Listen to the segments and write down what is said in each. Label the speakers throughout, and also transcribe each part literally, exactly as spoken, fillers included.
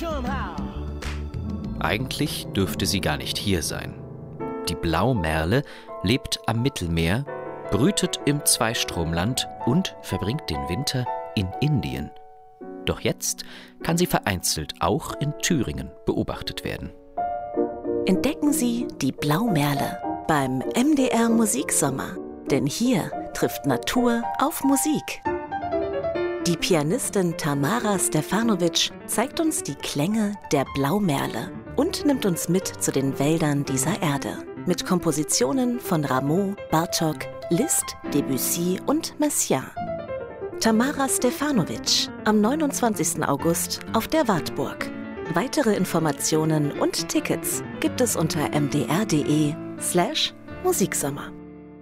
Speaker 1: Eigentlich dürfte sie gar nicht hier sein. Die Blaumerle lebt am Mittelmeer, brütet im Zweistromland und verbringt den Winter in Indien. Doch jetzt kann sie vereinzelt auch in Thüringen beobachtet werden.
Speaker 2: Entdecken Sie die Blaumerle beim M D R Musiksommer. Denn hier trifft Natur auf Musik. Die Pianistin Tamara Stefanovic zeigt uns die Klänge der Blaumerle und nimmt uns mit zu den Wäldern dieser Erde. Mit Kompositionen von Rameau, Bartók, Liszt, Debussy und Messiaen. Tamara Stefanovic am neunundzwanzigsten August auf der Wartburg. Weitere Informationen und Tickets gibt es unter mdr.de slash Musiksommer.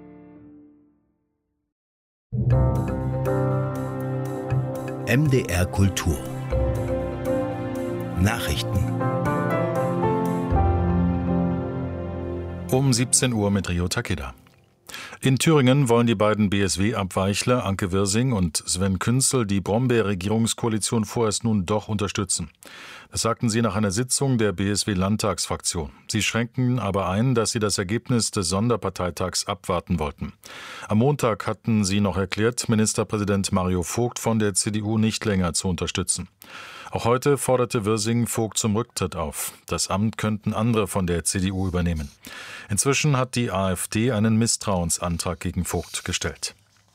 Speaker 3: M D R Kultur Nachrichten
Speaker 4: um siebzehn Uhr mit Rio Takeda. In Thüringen wollen die beiden B S W-Abweichler Anke Wirsing und Sven Künzel die Brombeer-Regierungskoalition vorerst nun doch unterstützen. Das sagten sie nach einer Sitzung der B S W-Landtagsfraktion. Sie schränken aber ein, dass sie das Ergebnis des Sonderparteitags abwarten wollten. Am Montag hatten sie noch erklärt, Ministerpräsident Mario Vogt von der C D U nicht länger zu unterstützen. Auch heute forderte Wirsing Vogt zum Rücktritt auf. Das Amt könnten andere von der C D U übernehmen. Inzwischen hat die AfD einen Misstrauensantrag gegen Vogt gestellt.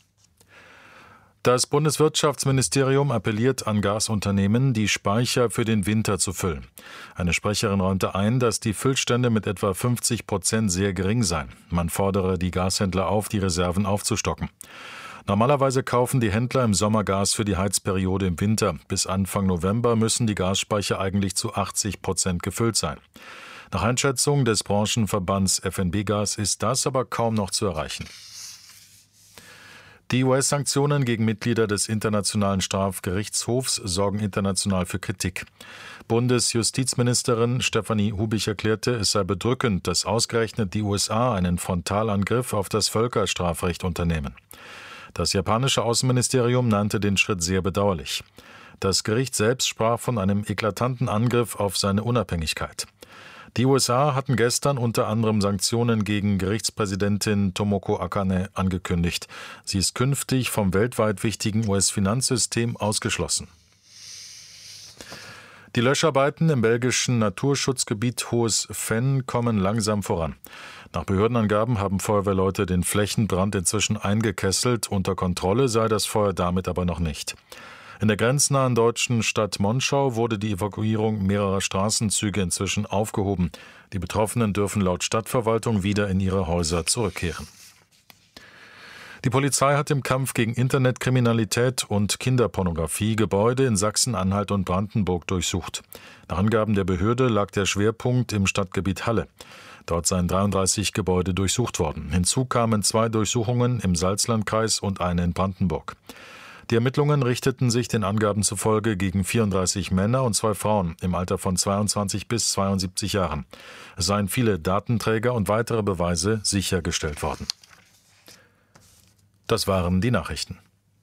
Speaker 4: Das Bundeswirtschaftsministerium appelliert an Gasunternehmen, die Speicher für den Winter zu füllen. Eine Sprecherin räumte ein, dass die Füllstände mit etwa fünfzig Prozent sehr gering seien. Man fordere die Gashändler auf, die Reserven aufzustocken. Normalerweise kaufen die Händler im Sommer Gas für die Heizperiode im Winter. Bis Anfang November müssen die Gasspeicher eigentlich zu achtzig Prozent gefüllt sein. Nach Einschätzung des Branchenverbands F N B Gas ist das aber kaum noch zu erreichen. Die U S-Sanktionen gegen Mitglieder des Internationalen Strafgerichtshofs sorgen international für Kritik. Bundesjustizministerin Stefanie Hubich erklärte, es sei bedrückend, dass ausgerechnet die U S A einen Frontalangriff auf das Völkerstrafrecht unternehmen. Das japanische Außenministerium nannte den Schritt sehr bedauerlich. Das Gericht selbst sprach von einem eklatanten Angriff auf seine Unabhängigkeit. Die U S A hatten gestern unter anderem Sanktionen gegen Gerichtspräsidentin Tomoko Akane angekündigt. Sie ist künftig vom weltweit wichtigen U S-Finanzsystem ausgeschlossen. Die Löscharbeiten im belgischen Naturschutzgebiet Hohes Venn kommen langsam voran. Nach Behördenangaben haben Feuerwehrleute den Flächenbrand inzwischen eingekesselt. Unter Kontrolle sei das Feuer damit aber noch nicht. In der grenznahen deutschen Stadt Monschau wurde die Evakuierung mehrerer Straßenzüge inzwischen aufgehoben. Die Betroffenen dürfen laut Stadtverwaltung wieder in ihre Häuser zurückkehren. Die Polizei hat im Kampf gegen Internetkriminalität und Kinderpornografie Gebäude in Sachsen-Anhalt und Brandenburg durchsucht. Nach Angaben der Behörde lag der Schwerpunkt im Stadtgebiet Halle. Dort seien dreiunddreißig Gebäude durchsucht worden. Hinzu kamen zwei Durchsuchungen im Salzlandkreis und eine in Brandenburg. Die Ermittlungen richteten sich den Angaben zufolge gegen vierunddreißig Männer und zwei Frauen im Alter von zweiundzwanzig bis zweiundsiebzig Jahren. Es seien viele Datenträger und weitere Beweise sichergestellt worden. Das waren die Nachrichten.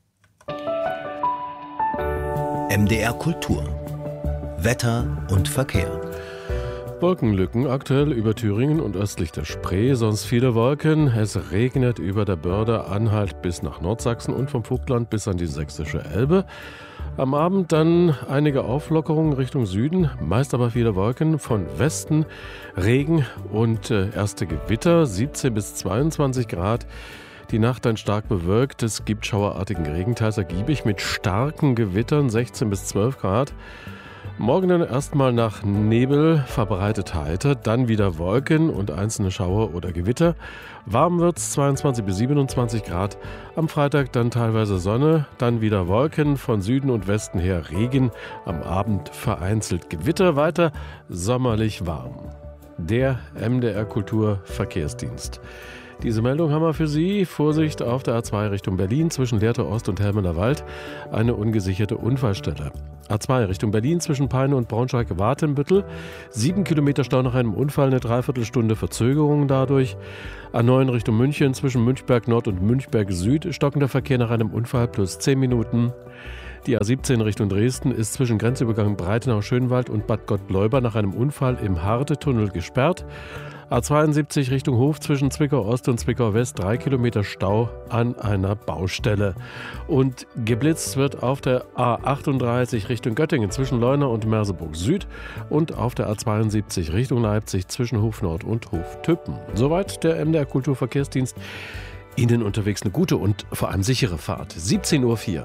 Speaker 3: M D R Kultur Wetter und Verkehr.
Speaker 5: Wolkenlücken aktuell über Thüringen und östlich der Spree, sonst viele Wolken. Es regnet über der Börde Anhalt bis nach Nordsachsen und vom Vogtland bis an die sächsische Elbe. Am Abend dann einige Auflockerungen Richtung Süden, meist aber viele Wolken. Von Westen Regen und äh, erste Gewitter, siebzehn bis zweiundzwanzig Grad. Die Nacht dann stark bewölkt, es gibt schauerartigen Regen, teils ergiebig mit starken Gewittern, sechzehn bis zwölf Grad. Morgen dann erstmal nach Nebel, verbreitet heiter, dann wieder Wolken und einzelne Schauer oder Gewitter. Warm wird's, zweiundzwanzig bis siebenundzwanzig Grad. Am Freitag dann teilweise Sonne, dann wieder Wolken, von Süden und Westen her Regen. Am Abend vereinzelt Gewitter, weiter sommerlich warm. Der M D R Kultur Verkehrsdienst. Diese Meldung haben wir für Sie. Vorsicht auf der A zwei Richtung Berlin zwischen Lehrte Ost und Helmeler Wald. Eine ungesicherte Unfallstelle. A zwei Richtung Berlin zwischen Peine und Braunschweig-Watenbüttel. Sieben Kilometer Stau nach einem Unfall, eine Dreiviertelstunde Verzögerung dadurch. A neun Richtung München zwischen Münchberg Nord und Münchberg Süd. Stockender Verkehr nach einem Unfall plus zehn Minuten. Die A siebzehn Richtung Dresden ist zwischen Grenzübergang Breitenau-Schönwald und Bad Gottleuba nach einem Unfall im Harte-Tunnel gesperrt. A zweiundsiebzig Richtung Hof zwischen Zwickau Ost und Zwickau West, drei Kilometer Stau an einer Baustelle. Und geblitzt wird auf der A achtunddreißig Richtung Göttingen zwischen Leuna und Merseburg Süd und auf der A zweiundsiebzig Richtung Leipzig zwischen Hof Nord und Hof Tüppen. Soweit der M D R Kulturverkehrsdienst. Ihnen unterwegs eine gute und vor allem sichere Fahrt. siebzehn Uhr vier.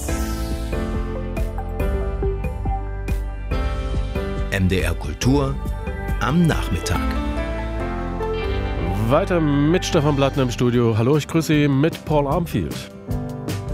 Speaker 3: M D R Kultur am Nachmittag.
Speaker 5: Weiter mit Stefan Blattner im Studio. Hallo, ich grüße Sie mit Paul Armfield.